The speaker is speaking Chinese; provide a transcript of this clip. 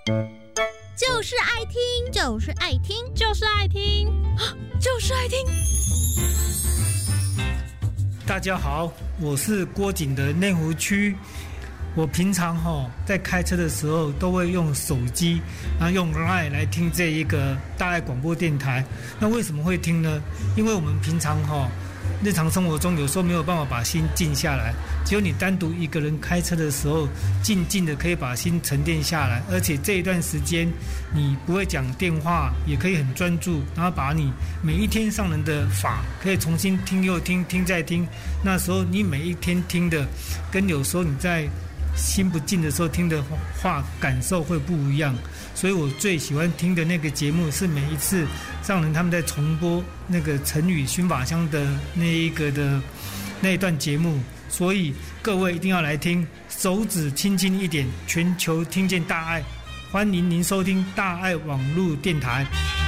就是爱听， 就是爱听， 就是爱听， 就是爱听。 大家好，我是郭景的内湖区。我平常在开车的时候都会用手机，然后用 LINE 来听这一个大爱广播电台。那为什么会听呢？因为我们平常日常生活中有时候没有办法把心静下来，只有你单独一个人开车的时候，静静的可以把心沉淀下来，而且这一段时间你不会讲电话，也可以很专注，然后把你每一天上人的法可以重新听又听，听再听。那时候你每一天听的，跟有时候你在心不静的时候听的话感受会不一样，所以我最喜欢听的那个节目是每一次上人他们在重播那个成语熏法香的那一段节目，所以各位一定要来听，手指轻轻一点，全球听见大爱，欢迎您收听大爱网络电台。